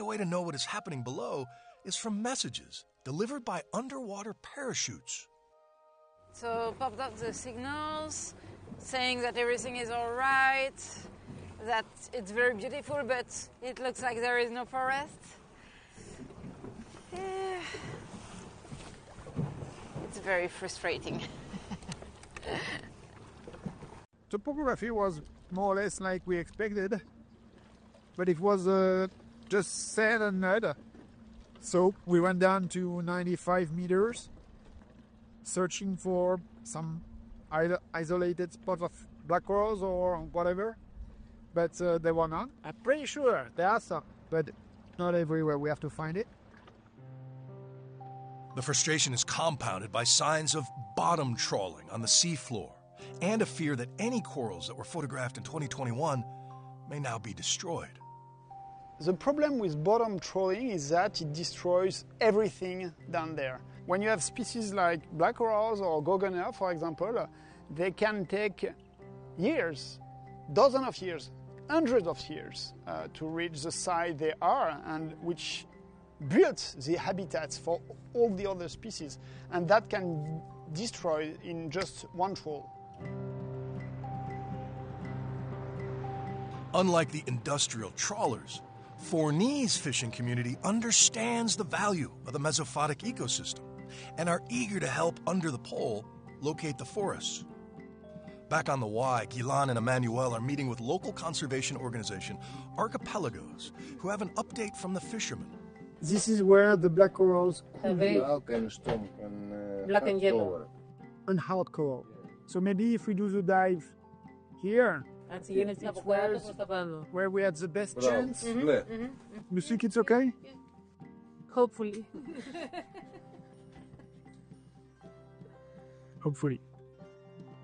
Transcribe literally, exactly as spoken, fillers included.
way to know what is happening below is from messages delivered by underwater parachutes. So popped up the signals saying that everything is all right, that it's very beautiful, but it looks like there is no forest. Yeah. It's very frustrating. Topography was more or less like we expected, but it was uh, just sand and mud. So we went down to ninety-five meters, searching for some isolated spot of black corals or whatever, but uh, there were none. I'm pretty sure there are some, but not everywhere we have to find it. The frustration is compounded by signs of bottom trawling on the seafloor and a fear that any corals that were photographed in twenty twenty-one may now be destroyed. The problem with bottom trawling is that it destroys everything down there. When you have species like black corals or gorgonia, for example, they can take years, dozens of years, hundreds of years uh, to reach the site they are, and which built the habitats for all the other species, and that can destroy in just one trawl. Unlike the industrial trawlers, Fourni's fishing community understands the value of the mesophotic ecosystem and are eager to help under the pole locate the forests. Back on the Y, Guilan and Emmanuel are meeting with local conservation organization Archipelagos, who have an update from the fishermen. This is where the black corals Black and stone and uh, Black and yellow. color. and hard coral. So maybe if we do the dive here, At the end, it's where, where we had the best Bravo. chance, Black. you think it's okay? hopefully. Hopefully.